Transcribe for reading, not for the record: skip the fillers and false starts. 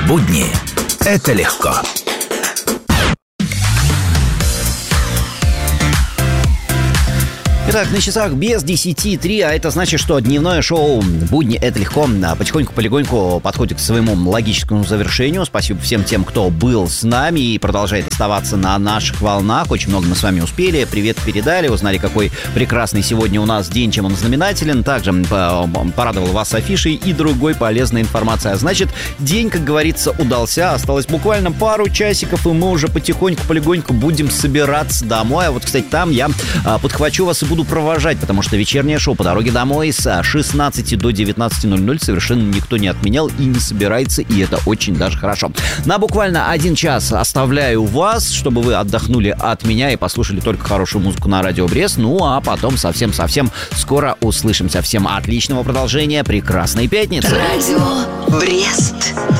Будни – это легко. Итак, на часах без 10:03, а это значит, что дневное шоу «Будни – это легко» потихоньку-полегоньку подходит к своему логическому завершению. Спасибо всем тем, кто был с нами и продолжает оставаться на наших волнах. Очень много мы с вами успели. Привет передали, узнали, какой прекрасный сегодня у нас день, чем он знаменателен. Также порадовал вас афишей и другой полезной информацией. А значит, день, как говорится, удался. Осталось буквально пару часиков, и мы уже потихоньку-полегоньку будем собираться домой. А вот, кстати, там я подхвачу вас и буду провожать, потому что вечернее шоу по дороге домой с 16 до 19:00 совершенно никто не отменял и не собирается, и это очень даже хорошо. На буквально 1 час оставляю вас, чтобы вы отдохнули от меня и послушали только хорошую музыку на Радио Брест. Ну, а потом совсем скоро услышимся. Всем отличного продолжения прекрасной пятницы. Радио Брест.